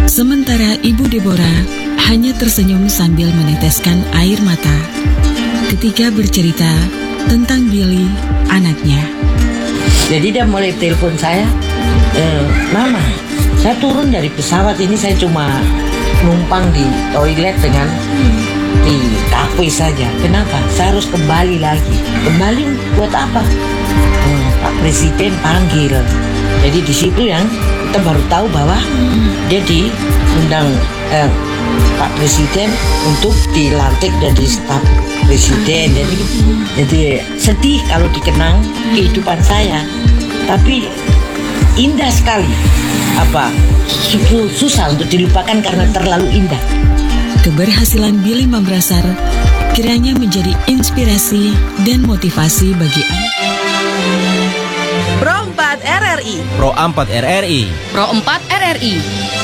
Sementara Ibu Deborah hanya tersenyum sambil meneteskan air mata ketika bercerita tentang Billy, anaknya. Jadi dia mulai telepon saya, Mama, saya turun dari pesawat ini, saya cuma numpang di toilet dengan di kafe saja. Kenapa? Saya harus kembali lagi. Kembali buat apa? Pak Presiden panggil. Jadi di situ yang kita baru tahu bahwa dia diundang Pak Presiden untuk dilantik jadi staf presiden. Jadi sedih kalau dikenang kehidupan saya, tapi indah sekali. Susah untuk dilupakan karena terlalu indah. Keberhasilan Billy Mambrasar kiranya menjadi inspirasi dan motivasi bagi anak. Pro 4 RRI. Pro 4 RRI. Pro 4 RRI.